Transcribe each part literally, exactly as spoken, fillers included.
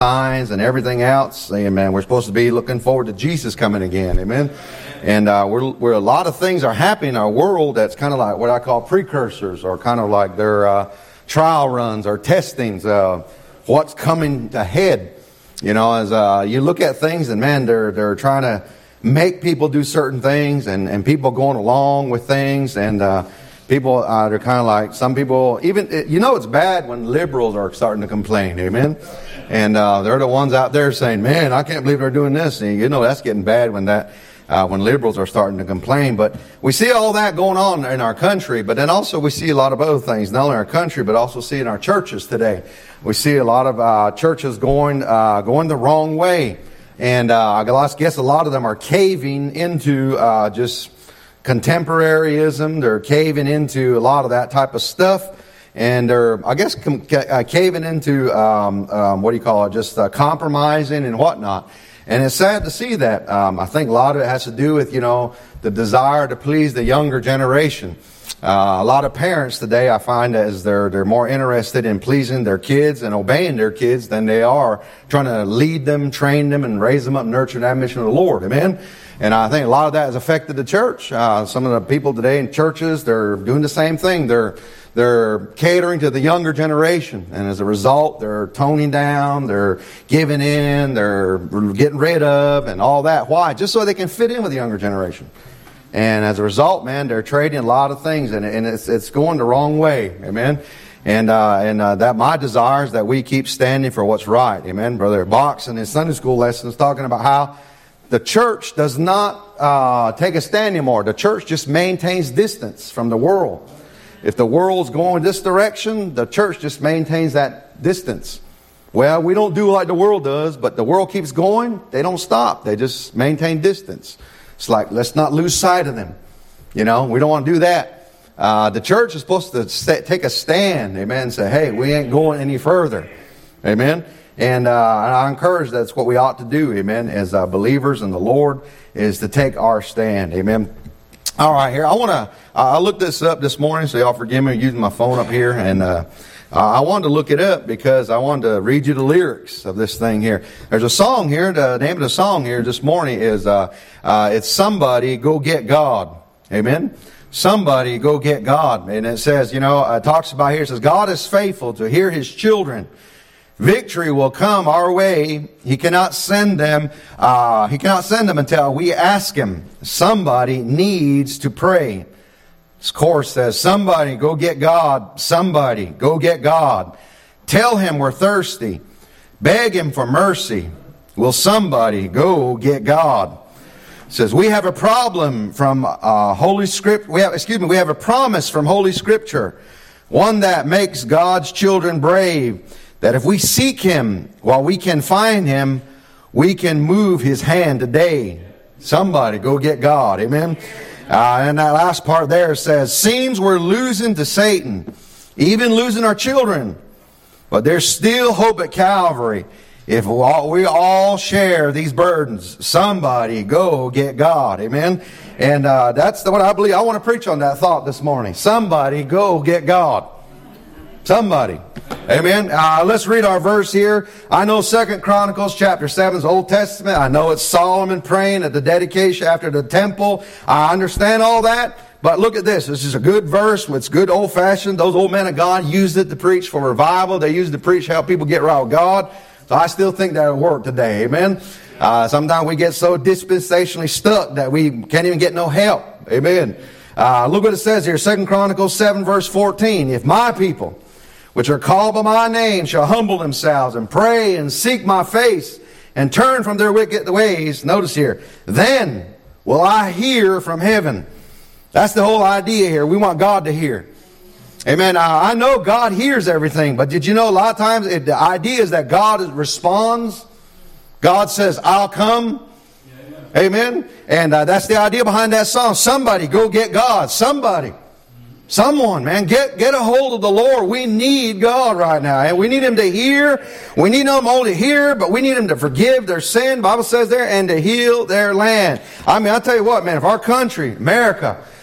signs and everything else. Amen. We're supposed to be looking forward to Jesus coming again. Amen. And uh, we're, we're a lot of things are happening in our world that's kind of like what I call precursors, or kind of like their uh, trial runs or testings. Uh, what's coming ahead? You know, as uh, you look at things, and man, they're they're trying to make people do certain things, and, and people going along with things, and uh, people uh, they're kind of like some people. Even you know, it's bad when liberals are starting to complain. Amen. And uh, they're the ones out there saying, "Man, I can't believe they're doing this." And you know, that's getting bad when that. Uh, when liberals are starting to complain. But we see all that going on in our country, but then also we see a lot of other things, not only in our country, but also see in our churches today. We see a lot of uh, churches going uh, going the wrong way. And uh, I guess a lot of them are caving into uh, just contemporaryism. They're caving into a lot of that type of stuff. And they're, I guess, com- uh, caving into, um, um, what do you call it, just uh, compromising and whatnot. And it's sad to see that. Um, I think a lot of it has to do with, you know, the desire to please the younger generation. Uh, a lot of parents today, I find, as they're they're more interested in pleasing their kids and obeying their kids than they are trying to lead them, train them, and raise them up, nurture that mission of the Lord. Amen. And I think a lot of that has affected the church. Uh, some of the people today in churches, they're doing the same thing. They're They're catering to the younger generation, and as a result, they're toning down, they're giving in, they're getting rid of, and all that. Why? Just so they can fit in with the younger generation. And as a result, man, they're trading a lot of things, and, and it's it's going the wrong way. Amen. And uh, and uh, that my desire is that we keep standing for what's right. Amen. Brother Box in his Sunday school lessons talking about how the church does not uh, take a stand anymore. The church just maintains distance from the world. If the world's going this direction, the church just maintains that distance. Well, we don't do like the world does, but the world keeps going. They don't stop. They just maintain distance. It's like, let's not lose sight of them. You know, we don't want to do that. Uh, the church is supposed to st- take a stand, amen, and say, hey, we ain't going any further. Amen. And, uh, and I encourage that's what we ought to do, amen, as uh, believers in the Lord, is to take our stand. Amen. All right, here I want to. Uh, I looked this up this morning, so y'all forgive me using my phone up here, and uh, I wanted to look it up because I wanted to read you the lyrics of this thing here. There's a song here. The name of the song here this morning is uh, uh, it's "Somebody Go Get God." Amen. Somebody go get God, and it says, you know, uh, it talks about here. It says, God is faithful to hear His children. Victory will come our way. He cannot send them. Uh, he cannot send them until we ask Him. Somebody needs to pray. This chorus says, somebody go get God. Somebody go get God. Tell Him we're thirsty. Beg Him for mercy. Will somebody go get God? It says, we have a problem from uh, Holy Scripture. We have, excuse me, we have a promise from Holy Scripture. One that makes God's children brave. That if we seek Him while we can find Him, we can move His hand today. Somebody go get God. Amen. Uh, and that last part there says, seems we're losing to Satan, even losing our children. But there's still hope at Calvary. If we all, we all share these burdens, somebody go get God. Amen. And uh, that's what I believe. I want to preach on that thought this morning. Somebody go get God. Somebody. Amen. Uh, let's read our verse here. I know Second Chronicles chapter seven is Old Testament. I know it's Solomon praying at the dedication after the temple. I understand all that. But look at this. This is a good verse. It's good old-fashioned. Those old men of God used it to preach for revival. They used it to preach how people get right with God. So I still think that'll work today. Amen. Uh, sometimes we get so dispensationally stuck that we can't even get no help. Amen. Uh, look what it says here. Second Chronicles seven verse fourteen. If my people, which are called by my name, shall humble themselves and pray and seek my face and turn from their wicked ways. Notice here, then will I hear from heaven. That's the whole idea here. We want God to hear. Amen. Uh, I know God hears everything, but did you know a lot of times it, the idea is that God responds. God says, I'll come. Yeah, yeah. Amen. And uh, that's the idea behind that song. Somebody go get God. Somebody. Someone, man, get get a hold of the Lord. We need God right now. And we need Him to hear. We need Him only to hear, but we need Him to forgive their sin, the Bible says there, and to heal their land. I mean, I'll tell you what, man, if our country, America,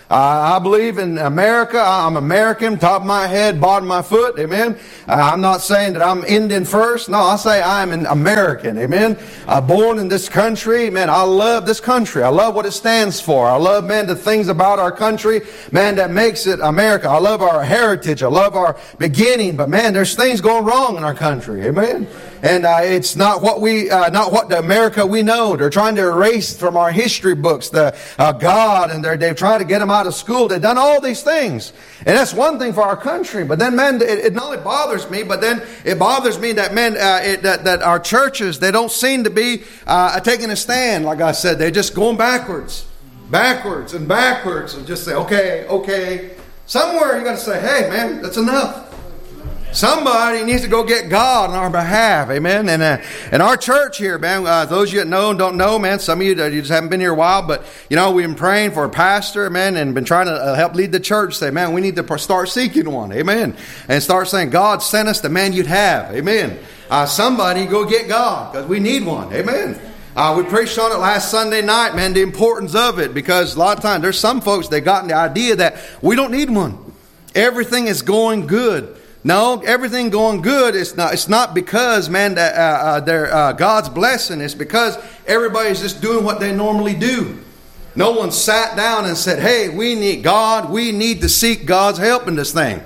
Uh, I believe in America. I'm American, top of my head, bottom of my foot. Amen. Uh, I'm not saying that I'm Indian first. No, I say I'm an American. Amen. Uh, born in this country. Man, I love this country. I love what it stands for. I love, man, the things about our country, man, that makes it America. I love our heritage. I love our beginning. But, man, there's things going wrong in our country. Amen. And uh, it's not what we, uh, not what the America we know. They're trying to erase from our history books the uh, God, and they're they've tried to get them out of school. They've done all these things, and that's one thing for our country. But then, man, it, it not only bothers me, but then it bothers me that, man, uh, it, that that our churches, they don't seem to be uh, taking a stand. Like I said, they're just going backwards, backwards, and backwards, and just say, okay, okay. Somewhere you got to say, hey, man, that's enough. Somebody needs to go get God on our behalf, amen. And uh, in our church here, man, uh, those of you that know and don't know, man, some of you, uh, you just haven't been here a while, but you know, we've been praying for a pastor, man, and been trying to uh, help lead the church. Say, man, we need to start seeking one, amen, and start saying, God sent us the man you'd have, amen. Uh, somebody go get God, because we need one, amen. Uh, we preached on it last Sunday night, man, the importance of it, because a lot of times there's some folks that gotten the idea that we don't need one. Everything is going good. No, everything going good. It's not. It's not because, man, that uh, uh, they're uh, God's blessing. It's because everybody's just doing what they normally do. No one sat down and said, "Hey, we need God. We need to seek God's help in this thing."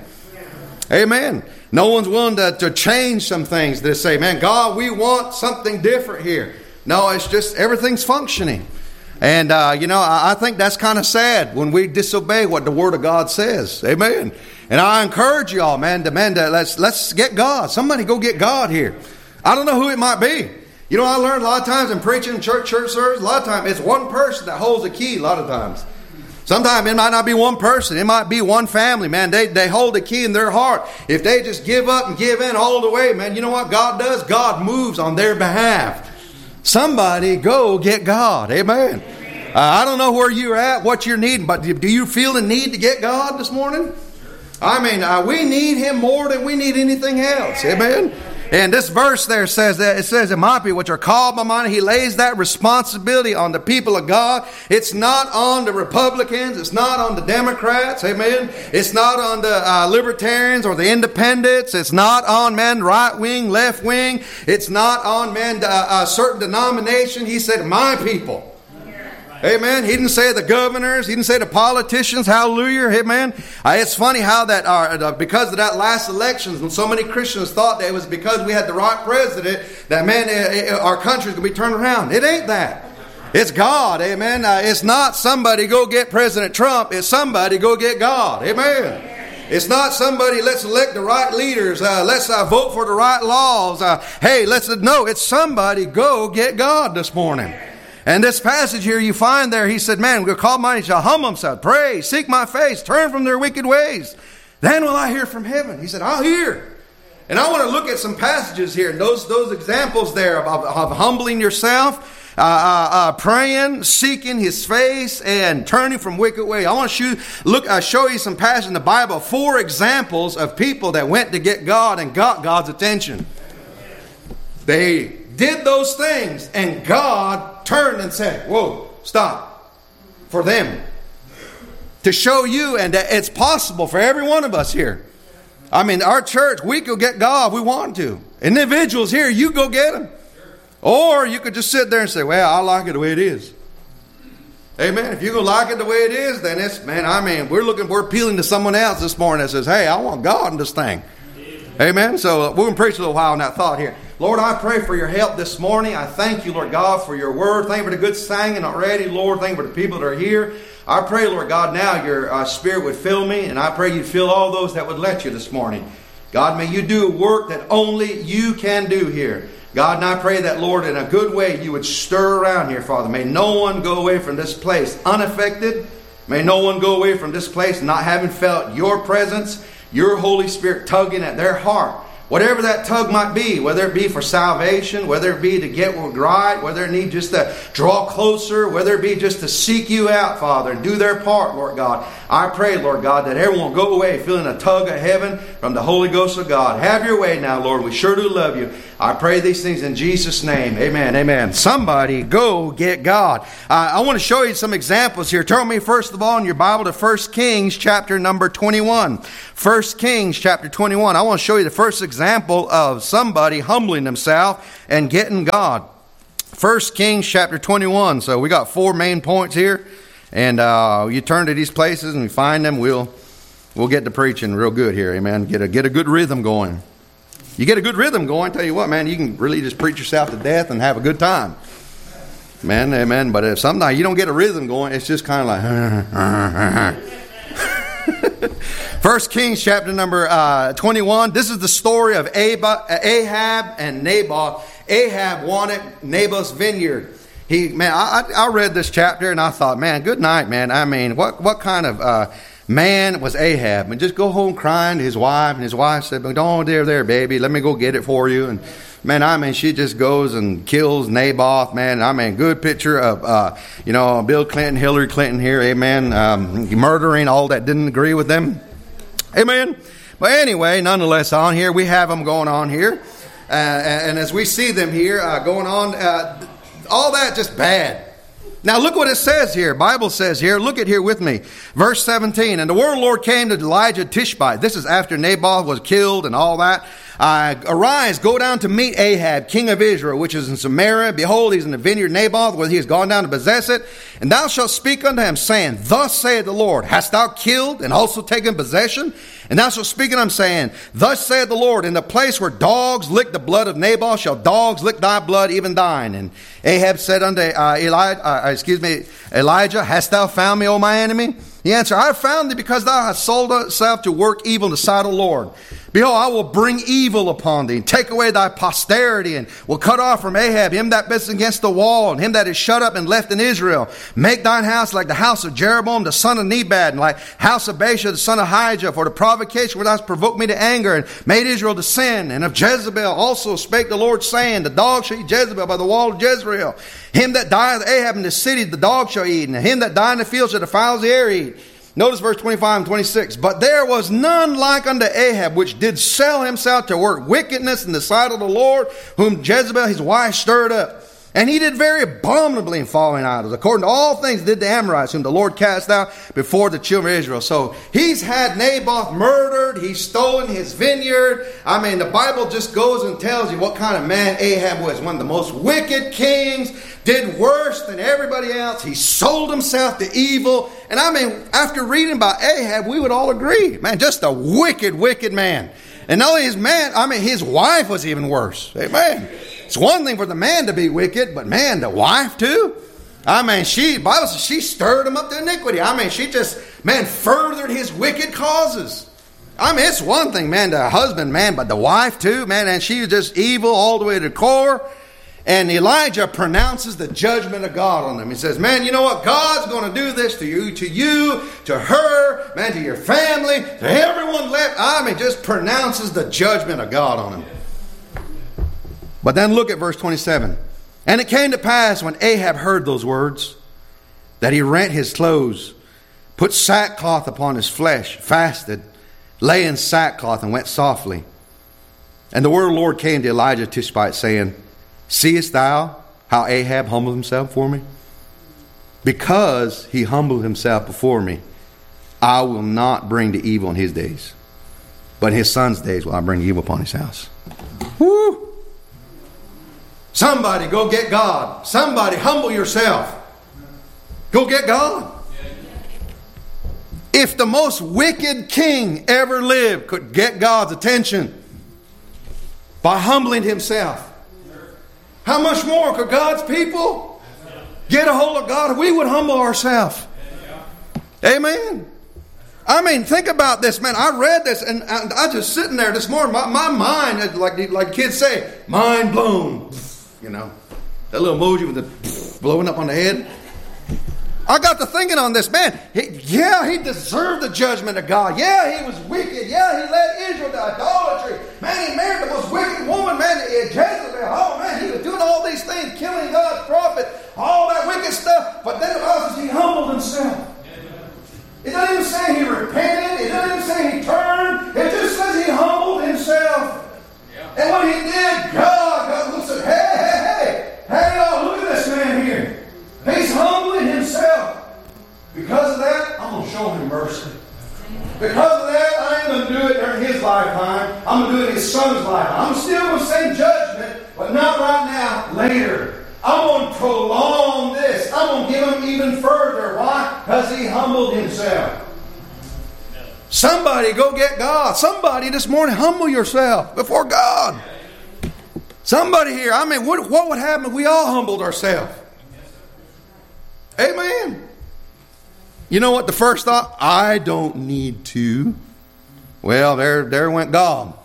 Amen. No one's willing to, to change some things. To say, "Man, God, we want something different here." No, it's just everything's functioning. And, uh, you know, I, I think that's kind of sad when we disobey what the Word of God says. Amen. And I encourage you all, man, to, man, to, let's, let's get God. Somebody go get God here. I don't know who it might be. You know, I learned a lot of times in preaching church, church service, a lot of times it's one person that holds the key a lot of times. Sometimes it might not be one person. It might be one family, man. They, they hold the key in their heart. If they just give up and give in all the way, man, you know what God does? God moves on their behalf. Somebody go get God. Amen. Uh, I don't know where you're at, what you're needing, but do you feel the need to get God this morning? I mean, uh, we need Him more than we need anything else. Amen. And this verse there says that it says, "In my people which are called by mine," He lays that responsibility on the people of God. It's not on the Republicans. It's not on the Democrats. Amen. It's not on the uh, Libertarians or the Independents. It's not on, man, right wing, left wing. It's not on, man, a, a certain denomination. He said, "My people." Amen. He didn't say the governors. He didn't say the politicians. Hallelujah. Amen. Uh, it's funny how that, uh, because of that last election, when so many Christians thought that it was because we had the right president, that, man, it, it, our country's going to be turned around. It ain't that. It's God. Amen. Uh, it's not somebody go get President Trump. It's somebody go get God. Amen. It's not somebody, let's elect the right leaders. Uh, let's uh, vote for the right laws. Uh, hey, let's, no, it's somebody go get God this morning. And this passage here you find there, he said, man, we'll call mine, he shall humble himself, pray, seek my face, turn from their wicked ways. Then will I hear from heaven. He said, I'll hear. And I want to look at some passages here, and those, those examples there of, of, of humbling yourself, uh, uh, uh, praying, seeking His face, and turning from wicked ways. I want to show, look, uh, show you some passages in the Bible, four examples of people that went to get God and got God's attention. They did those things, and God turned and said, whoa, stop, for them. To show you, and that it's possible for every one of us here. I mean, our church, we could get God if we want to. Individuals here, you go get Him. Or you could just sit there and say, well, I like it the way it is. Amen. If you're going to like it the way it is, then it's, man, I mean, we're looking, we're appealing to someone else this morning that says, hey, I want God in this thing. Amen. So we're going to preach a little while on that thought here. Lord, I pray for your help this morning. I thank you, Lord God, for your word. Thank you for the good singing already, Lord. Thank you for the people that are here. I pray, Lord God, now your uh, Spirit would fill me, and I pray you'd fill all those that would let you this morning. God, may you do a work that only you can do here. God, and I pray that, Lord, in a good way, you would stir around here, Father. May no one go away from this place unaffected. May no one go away from this place not having felt your presence, your Holy Spirit tugging at their heart. Whatever that tug might be, whether it be for salvation, whether it be to get right, whether it need just to draw closer, whether it be just to seek you out, Father, and do their part, Lord God. I pray, Lord God, that everyone will go away feeling a tug of heaven from the Holy Ghost of God. Have your way now, Lord. We sure do love you. I pray these things in Jesus' name. Amen. Amen. Somebody go get God. Uh, I want to show you some examples here. Turn me first of all in your Bible to First Kings chapter number twenty-one. First Kings chapter twenty-one. I want to show you the first example of somebody humbling himself and getting God. First Kings chapter twenty-one. So we got four main points here. And uh, you turn to these places and we find them. We'll we'll get to preaching real good here. Amen. Get a, get a good rhythm going. You get a good rhythm going, tell you what, man, you can really just preach yourself to death and have a good time. Man, amen. But if sometimes you don't get a rhythm going, it's just kind of like... First Kings chapter number uh, twenty-one. This is the story of Ahab and Naboth. Ahab wanted Naboth's vineyard. He, man, I, I read this chapter and I thought, man, good night, man. I mean, what, what kind of... Uh, man was Ahab, and just go home crying to his wife, and his wife said, "Oh, there, there, baby, let me go get it for you." And man, I mean, she just goes and kills Naboth. Man, I mean, good picture of uh, you know, Bill Clinton, Hillary Clinton here, amen, um, murdering all that didn't agree with them, amen. But anyway, nonetheless, on here we have them going on here, uh, and as we see them here uh, going on, uh, all that just bad. Now look what it says here. Bible says here, look at here with me. Verse seventeen. And the word of the Lord came to Elijah Tishbite. This is after Naboth was killed and all that. Uh, Arise, go down to meet Ahab, king of Israel, which is in Samaria. Behold, he's in the vineyard Naboth, where he has gone down to possess it. And thou shalt speak unto him, saying, Thus saith the Lord, hast thou killed and also taken possession? And thou shalt speak unto him, saying, Thus saith the Lord, in the place where dogs lick the blood of Naboth, shall dogs lick thy blood, even thine. And Ahab said unto uh, Eli, uh, excuse me, Elijah, Hast thou found me, O my enemy? He answered, I have found thee because thou hast sold thyself to work evil in the sight of the Lord. Behold, I will bring evil upon thee, and take away thy posterity, and will cut off from Ahab him that bids against the wall, and him that is shut up and left in Israel. Make thine house like the house of Jeroboam the son of Nebat, and like house of Baasha the son of Ahijah, for the provocation where thou hast provoked me to anger, and made Israel to sin. And of Jezebel also spake the Lord, saying, The dog shall eat Jezebel by the wall of Jezreel. Him that dieth Ahab in the city the dog shall eat, and him that dieth in the field shall the fowls of the air eat. Notice verse twenty-five and twenty-six. But there was none like unto Ahab, which did sell himself to work wickedness in the sight of the Lord, whom Jezebel his wife stirred up. And he did very abominably in following idols, according to all things did the Amorites, whom the Lord cast out before the children of Israel. So he's had Naboth murdered. He's stolen his vineyard. I mean, the Bible just goes and tells you what kind of man Ahab was. One of the most wicked kings, did worse than everybody else. He sold himself to evil. And I mean, after reading about Ahab, we would all agree, man, just a wicked, wicked man. And not only his man, I mean, his wife was even worse. Amen. It's one thing for the man to be wicked, but man, the wife too? I mean, she, the Bible says she stirred him up to iniquity. I mean, she just, man, furthered his wicked causes. I mean, it's one thing, man, the husband, man, but the wife too, man, and she was just evil all the way to the core. And Elijah pronounces the judgment of God on them. He says, man, you know what? God's going to do this to you, to you, to her, man, to your family, to everyone left. I mean, just pronounces the judgment of God on them. But then look at verse twenty-seven. And it came to pass when Ahab heard those words, that he rent his clothes, put sackcloth upon his flesh, fasted, lay in sackcloth, and went softly. And the word of the Lord came to Elijah Tishbite, saying, Seest thou how Ahab humbled himself before me? Because he humbled himself before me, I will not bring the evil in his days, but in his son's days will I bring evil upon his house. Woo! Somebody go get God. Somebody humble yourself. Go get God. If the most wicked king ever lived could get God's attention by humbling himself, how much more could God's people get a hold of God if we would humble ourselves? Amen. I mean, think about this, man. I read this and I, I just sitting there this morning. My, my mind, like like kids say, mind blown. You know, that little emoji with the blowing up on the head. I got to thinking on this, man. He, yeah, he deserved the judgment of God. Yeah, he was wicked. Yeah, he led Israel to idolatry. Man, he married the most wicked woman, man, Jezebel. Oh, man, he was doing all these things, killing God's prophet, all that wicked stuff. But then the Bible says he humbled himself. It doesn't even say he repented. It doesn't even say he turned. It just says he humbled himself. And when he did, God life. I'm still going to say judgment, but not right now, later. I'm going to prolong this. I'm going to give him even further. Why? Because he humbled himself. Somebody go get God. Somebody this morning, humble yourself before God. Somebody here, I mean, what, what would happen if we all humbled ourselves? Amen. You know what the first thought? I don't need to. Well, there, there went God.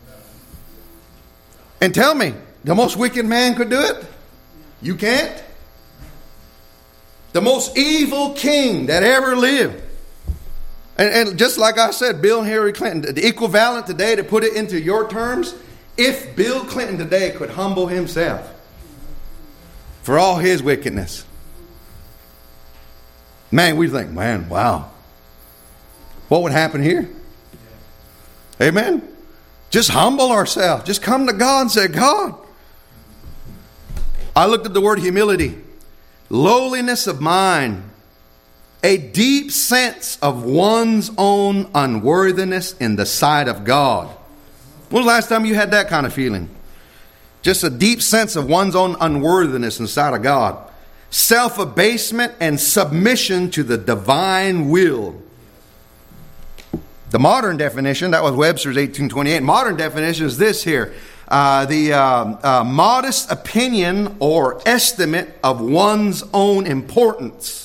And tell me, the most wicked man could do it? You can't. The most evil king that ever lived. And, and just like I said, Bill and Hillary Clinton, the equivalent today, to put it into your terms, if Bill Clinton today could humble himself for all his wickedness, man, we think, man, wow. What would happen here? Amen. Just humble ourselves. Just come to God and say, God. I looked at the word humility. Lowliness of mind. A deep sense of one's own unworthiness in the sight of God. When was the last time you had that kind of feeling? Just a deep sense of one's own unworthiness in the sight of God. Self-abasement and submission to the divine will. The modern definition, that was Webster's eighteen twenty-eight. Modern definition is this here. Uh, the uh, uh, modest opinion or estimate of one's own importance.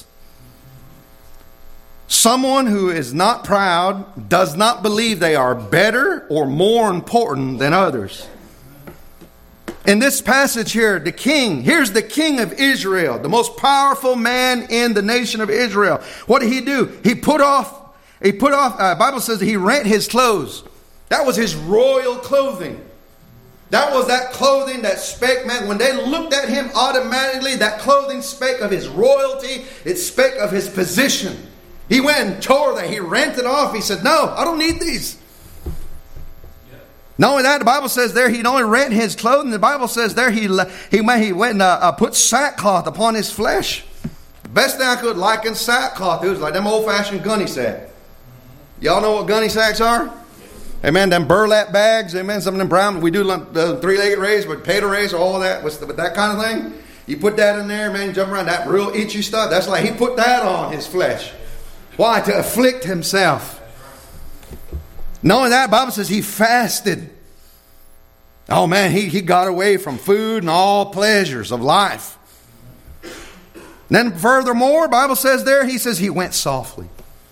Someone who is not proud, does not believe they are better or more important than others. In this passage here, the king, here's the king of Israel, the most powerful man in the nation of Israel. What did he do? He put off, he put off, uh, Bible says that he rent his clothes. That was his royal clothing. That was that clothing that spake, man, when they looked at him automatically, that clothing spake of his royalty. It spake of his position. He went and tore that. He rent it off. He said, no, I don't need these. Yeah. Not only that, the Bible says there he not only rent his clothing, the Bible says there he he, he went and uh, uh, put sackcloth upon his flesh. The best thing I could liken sackcloth, it was like them old-fashioned gunny sack. Y'all know what gunny sacks are? Amen. Them burlap bags. Amen. Some of them brown. We do the three-legged race, but potato race, all that. What's the, that kind of thing? You put that in there, man, jump around. That real itchy stuff. That's like he put that on his flesh. Why? To afflict himself. Knowing that, the Bible says he fasted. Oh man, he, he got away from food and all pleasures of life. And then furthermore, the Bible says there, he says he went softly.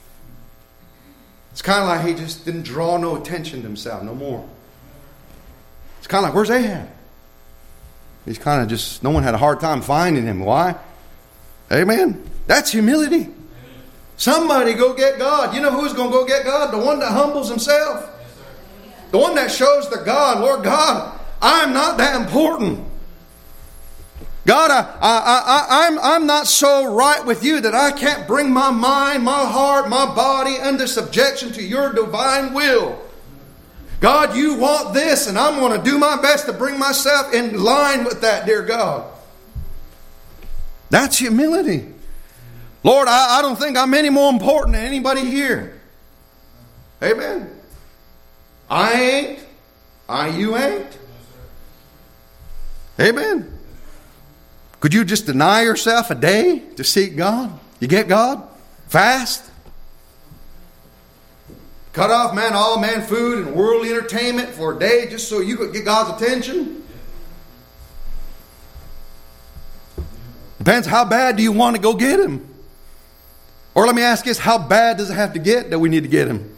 It's kind of like he just didn't draw no attention to himself no more. It's kind of like, where's Ahab? He's kind of just, no one had a hard time finding him. Why? Amen. That's humility. Somebody go get God. You know who's going to go get God? The one that humbles himself. The one that shows the God, Lord God, I'm not that important. God, I, I, I, I'm, I'm not so right with you that I can't bring my mind, my heart, my body under subjection to your divine will. God, you want this, and I'm going to do my best to bring myself in line with that, dear God. That's humility. Lord, I, I don't think I'm any more important than anybody here. Amen. I ain't. I, you ain't. Amen. Could you just deny yourself a day to seek God? You get God? Fast? Cut off, man, all man food and worldly entertainment for a day just so you could get God's attention? Depends how bad do you want to go get Him? Or let me ask this, how bad does it have to get that we need to get Him?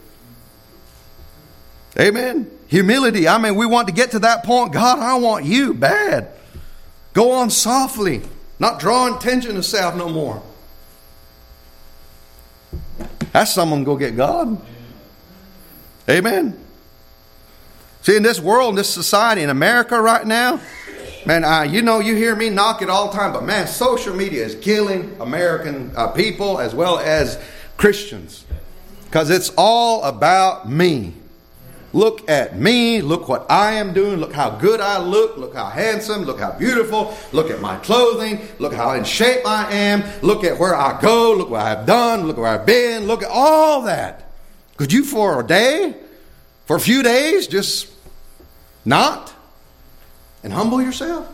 Amen. Humility. I mean, we want to get to that point. God, I want you bad. Go on softly. Not drawing attention to self no more. That's someone go get God. Amen. See, in this world, in this society, in America right now, man, uh, you know, you hear me knock it all the time, but man, social media is killing American uh, people as well as Christians. Because it's all about me. Look at me. Look what I am doing. Look how good I look. Look how handsome. Look how beautiful. Look at my clothing. Look how in shape I am. Look at where I go. Look what I've done. Look where I've been. Look at all that. Could you for a day, for a few days, just not? And humble yourself.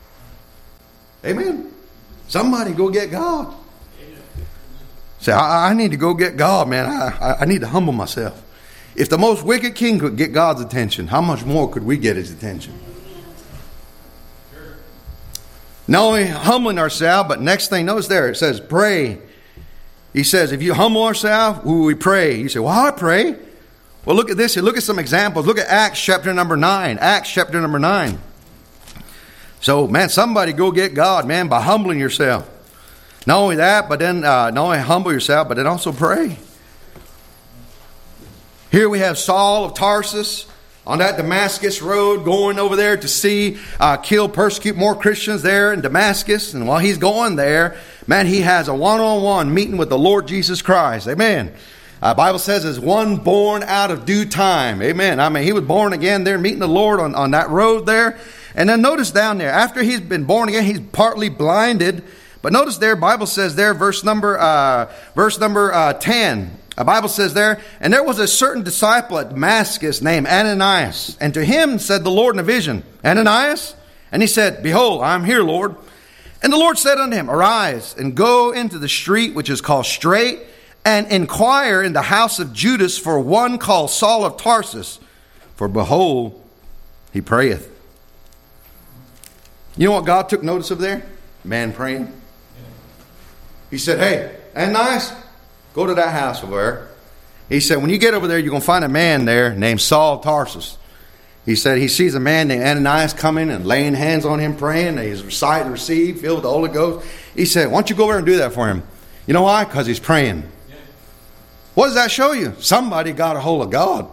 Amen. Somebody go get God. Say, I, I need to go get God, man. I, I need to humble myself. If the most wicked king could get God's attention, how much more could we get his attention? Not only humbling ourselves, but next thing, notice there, it says pray. He says, if you humble ourselves, we pray. You say, well, I pray. Well, look at this here. Look at some examples. Look at Acts chapter number nine. Acts chapter number nine. So, man, somebody go get God, man, by humbling yourself. Not only that, but then uh, not only humble yourself, but then also pray. Here we have Saul of Tarsus on that Damascus road, going over there to see, uh, kill, persecute more Christians there in Damascus. And while he's going there, man, he has a one-on-one meeting with the Lord Jesus Christ. Amen. The uh, Bible says is one born out of due time. Amen. I mean, he was born again there, meeting the Lord on, on that road there. And then notice down there, after he's been born again, he's partly blinded. But notice there, Bible says there, verse number, uh, verse number uh, ten. The Bible says there, and there was a certain disciple at Damascus named Ananias. And to him said the Lord in a vision, Ananias? And he said, behold, I am here, Lord. And the Lord said unto him, arise and go into the street which is called Straight, and inquire in the house of Judas for one called Saul of Tarsus. For behold, he prayeth. You know what God took notice of there? Man praying. He said, hey, Ananias, go to that house over there. He said, when you get over there, you're going to find a man there named Saul of Tarsus. He said he sees a man named Ananias coming and laying hands on him, praying. He's reciting, received, filled with the Holy Ghost. He said, why don't you go over and do that for him? You know why? Because he's praying. What does that show you? Somebody got a hold of God.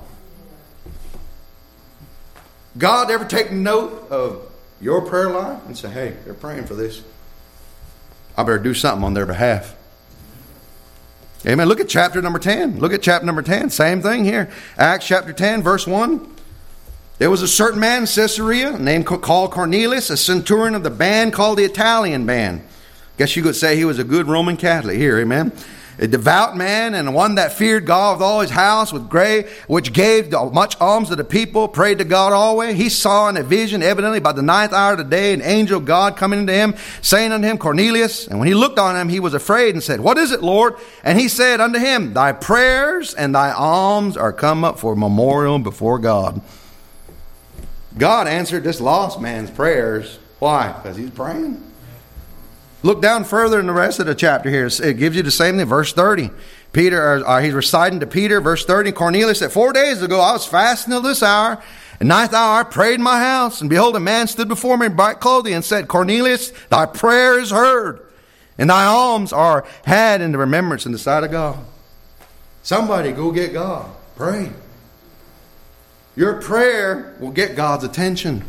God ever take note of your prayer life and say, hey, they're praying for this. I better do something on their behalf. Amen. Look at chapter number ten. Look at chapter number ten. Same thing here. Acts chapter ten, verse one. There was a certain man in Caesarea named called Cornelius, a centurion of the band called the Italian band. Guess you could say he was a good Roman Catholic here. Amen. A devout man and one that feared God with all his house, with great, which gave much alms to the people, prayed to God always. He saw in a vision, evidently by the ninth hour of the day, an angel of God coming into him, saying unto him, Cornelius. And when he looked on him, he was afraid and said, what is it, Lord? And he said unto him, thy prayers and thy alms are come up for memorial before God. God answered this lost man's prayers. Why? Because he's praying. Look down further in the rest of the chapter here. It gives you the same thing. Verse thirty. Peter, uh, he's reciting to Peter, verse thirty. Cornelius said, four days ago I was fasting till this hour. And ninth hour I prayed in my house. And behold, a man stood before me in bright clothing and said, Cornelius, thy prayer is heard. And thy alms are had in the remembrance in the sight of God. Somebody go get God. Pray. Your prayer will get God's attention.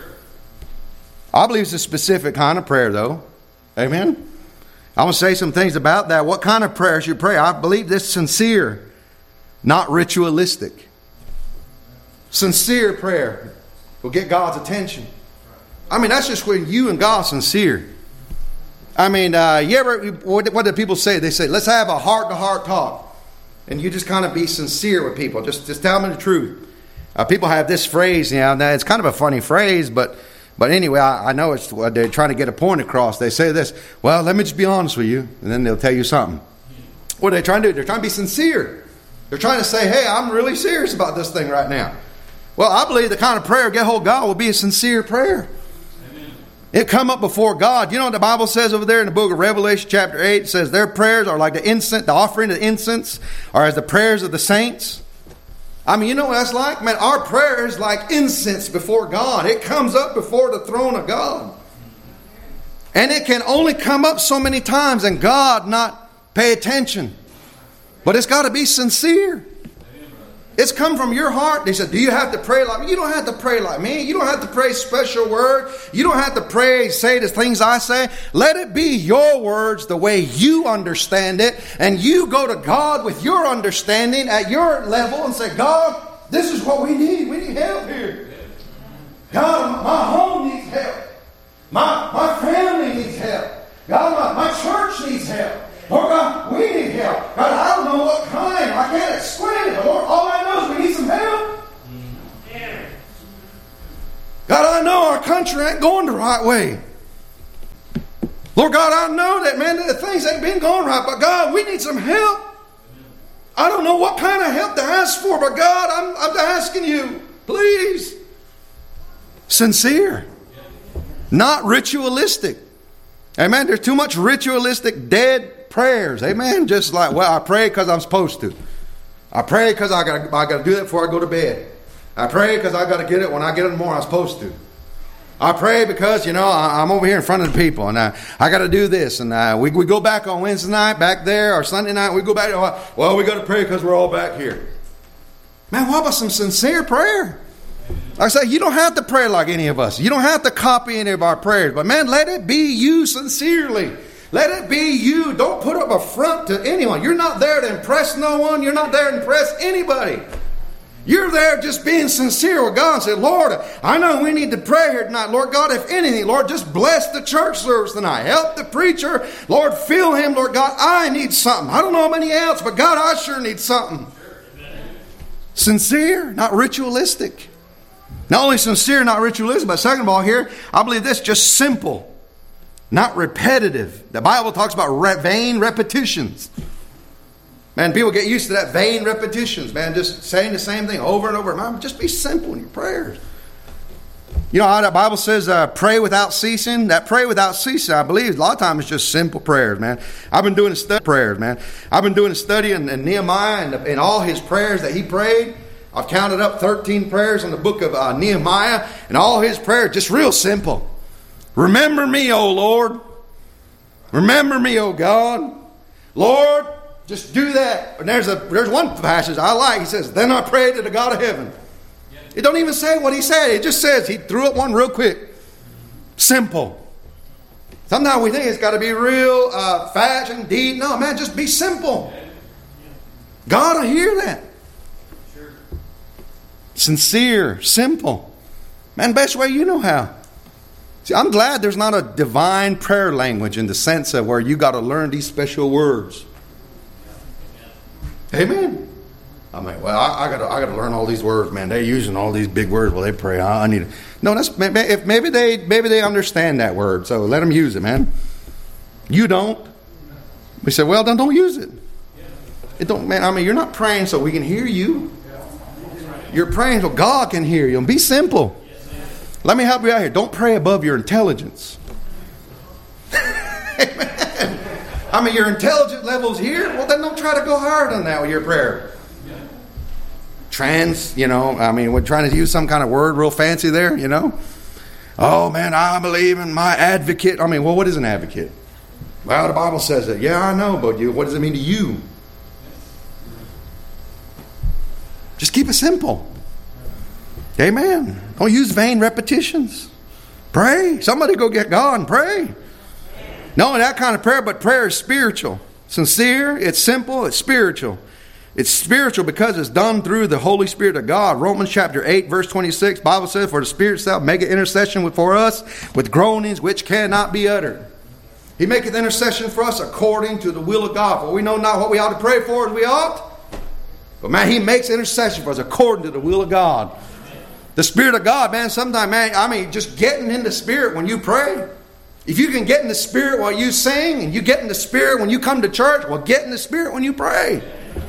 I believe it's a specific kind of prayer, though. Amen. I'm going to say some things about that. What kind of prayer should you pray? I believe this sincere, not ritualistic. Sincere prayer will get God's attention. I mean, that's just when you and God are sincere. I mean, uh, you ever, what, what do people say? They say, let's have a heart-to-heart talk. And you just kind of be sincere with people. Just, just tell them the truth. Uh, people have this phrase, you know, now it's kind of a funny phrase, but But anyway, I, I know it's uh, they're trying to get a point across. They say this, well, let me just be honest with you. And then they'll tell you something. What are they trying to do? They're trying to be sincere. They're trying to say, hey, I'm really serious about this thing right now. Well, I believe the kind of prayer get hold of God will be a sincere prayer. Amen. It come up before God. You know what the Bible says over there in the book of Revelation chapter eight? It says their prayers are like the incense, the offering of incense, or as the prayers of the saints. I mean, you know what that's like? Man, our prayer is like incense before God. It comes up before the throne of God. And it can only come up so many times and God not pay attention. But it's got to be sincere. It's come from your heart. They said, do you have to pray like me? You don't have to pray like me. You don't have to pray special word. You don't have to pray, say the things I say. Let it be your words the way you understand it. And you go to God with your understanding at your level and say, God, this is what we need. We need help here. God, my home needs help. My, my family needs help. God, my, my church needs help. Lord God, we need help. God, I don't know what kind. I can't explain it. But Lord, all I know is we need some help. country ain't going the right way. Lord God, I know that, man, that things ain't been going right, but God, we need some help. I don't know what kind of help to ask for, but God, I'm, I'm asking you, please. Sincere. Not ritualistic. Amen. There's too much ritualistic dead prayers. Amen. Just like, well, I pray because I'm supposed to. I pray because I got I got to do that before I go to bed. I pray because I got to get it when I get in the morning. I'm supposed to. I pray because, you know, I, I'm over here in front of the people, and I, I got to do this. And uh, we we go back on Wednesday night, back there, or Sunday night. We go back. Well, we got to pray because we're all back here. Man, what about some sincere prayer? Like I say, you don't have to pray like any of us. You don't have to copy any of our prayers. But man, let it be you sincerely. Let it be you. Don't put up a front to anyone. You're not there to impress no one. You're not there to impress anybody. You're there just being sincere with God and say, Lord, I know we need to pray here tonight. Lord God, if anything, Lord, just bless the church service tonight. Help the preacher. Lord, fill him. Lord God, I need something. I don't know about anyone else, but God, I sure need something. Sincere, not ritualistic. Not only sincere, not ritualistic, but second of all here, I believe this, just simple, not repetitive. The Bible talks about re- vain repetitions. Man, people get used to that vain repetitions, man, just saying the same thing over and over. Man, just be simple in your prayers. You know how the Bible says uh, pray without ceasing? That pray without ceasing, I believe, a lot of times it's just simple prayers, man. I've been doing a study prayers, man. I've been doing a study in, in Nehemiah and, and all his prayers that he prayed. I've counted up thirteen prayers in the book of uh, Nehemiah, and all his prayers just real simple. Remember me, O Lord. Remember me, O God. Lord, just do that. And there's a there's one passage I like. He says, then I prayed to the God of heaven. It don't even say what he said. It just says he threw up one real quick. Simple. Sometimes we think it's got to be real uh, fast and deep. No, man, just be simple. God will hear that. Sincere, simple. Man, best way you know how. See, I'm glad there's not a divine prayer language in the sense of where you got to learn these special words. Amen. I mean, well, I, I got to, I got to learn all these words, man. They're using all these big words while they pray. I, I need. To, no, that's if maybe they maybe they understand that word, so let them use it, man. You don't. We say, well, then don't use it. It don't, man. I mean, you're not praying so we can hear you. You're praying so God can hear you. And be simple. Let me help you out here. Don't pray above your intelligence. Amen. I mean, your intelligence level's here. Well, then don't try to go higher than that with your prayer. Trans, you know, I mean, we're trying to use some kind of word real fancy there, you know. Oh, man, I believe in my advocate. I mean, well, what is an advocate? Well, the Bible says that. Yeah, I know, but you, what does it mean to you? Just keep it simple. Amen. Don't use vain repetitions. Pray. Somebody go get God and pray. Not only that kind of prayer, but prayer is spiritual. Sincere, it's simple, it's spiritual. It's spiritual because it's done through the Holy Spirit of God. Romans chapter eight, verse twenty-six, Bible says, for the Spirit itself maketh intercession for us with groanings which cannot be uttered. He maketh intercession for us according to the will of God. For we know not what we ought to pray for as we ought. But man, He makes intercession for us according to the will of God. The Spirit of God, man, sometimes, man, I mean, just getting in the Spirit when you pray. If you can get in the Spirit while you sing, and you get in the Spirit when you come to church, well, get in the Spirit when you pray.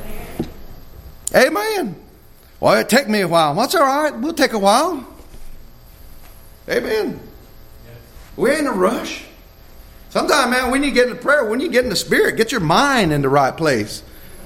Amen. Well, it'll take me a while. Well, that's all right. We'll take a while. Amen. We ain't in a rush. Sometimes, man, when you get in the prayer, when you get in the Spirit, get your mind in the right place.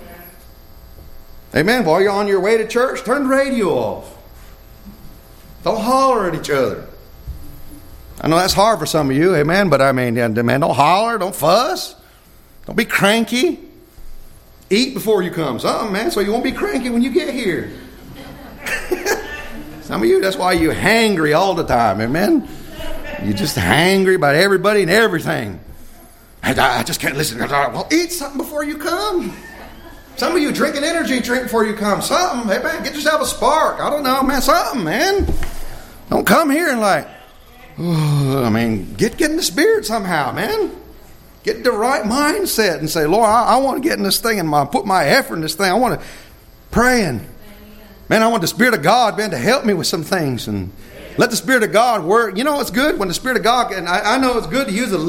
Amen. While you're on your way to church, turn the radio off. Don't holler at each other. I know that's hard for some of you, amen, but I mean, man, don't holler, don't fuss. Don't be cranky. Eat before you come. Something, man, so you won't be cranky when you get here. Some of you, that's why you're hangry all the time, amen. You're just hangry about everybody and everything. I, I just can't listen. Well, eat something before you come. Some of you drink an energy drink before you come. Something, hey man, get yourself a spark. I don't know, man, something, man. Don't come here and like, oh, I mean, get, get in the Spirit somehow, man. Get the right mindset and say, Lord, I, I want to get in this thing and my, put my effort in this thing. I want to pray and, man, I want the Spirit of God, man, to help me with some things. And Let the Spirit of God work. You know, it's good when the Spirit of God, and I, I know it's good to use a